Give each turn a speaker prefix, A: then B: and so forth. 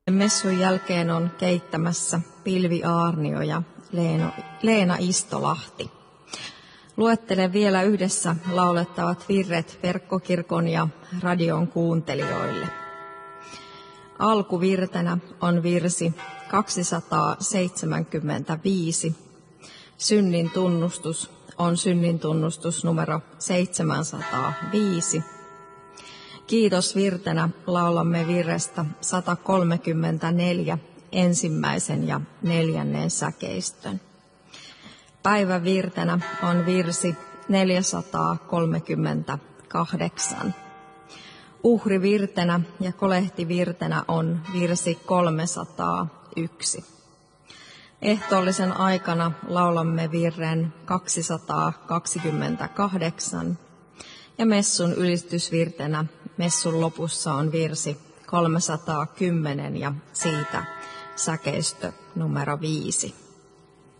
A: Messun jälkeen on keittämässä Pilvi Aarnio ja Leena Istolahti. Luettelen vielä yhdessä laulettavat virret verkkokirkon ja radion kuuntelijoille. Alkuvirtenä on virsi 275. Synnin tunnustus on synnin tunnustus numero 705. Kiitosvirtenä laulamme virrestä 134 ensimmäisen ja 4. säkeistön. Päivävirtenä on virsi 438. Uhrivirtenä ja kolehtivirtenä on virsi 301. Ehtoollisen aikana laulamme virren 228 ja messun ylistysvirtenä messun lopussa on virsi 310 ja siitä säkeistö numero 5.